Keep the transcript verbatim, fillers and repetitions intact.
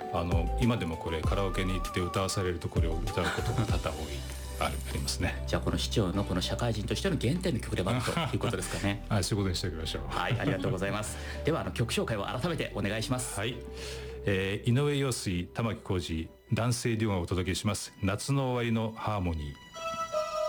あの今でもこれカラオケに行って歌わされるところを歌うことが多々多いあるありますね。 じゃあこの市長のこの社会人としての原点の曲でもあるということですかね。 はい、そういうことにしておきましょう。 はい、ありがとうございます。ではあの曲紹介を改めてお願いします。 はい、えー、井上陽水、玉置浩二、男性デュオがお届けします。夏の終わりのハーモニー。